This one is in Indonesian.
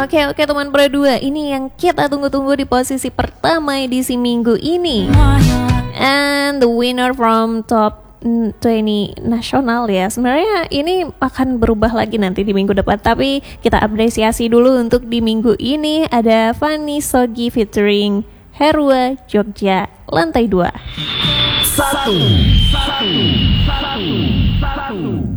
Oke teman Pro 2, ini yang kita tunggu-tunggu di posisi pertama edisi minggu ini. And the winner from top 20 nasional ya. Sebenarnya ini akan berubah lagi nanti di minggu depan, tapi kita apresiasi dulu untuk di minggu ini ada Fanny Sogi featuring Herwa Jogja, Lantai 2. Satu.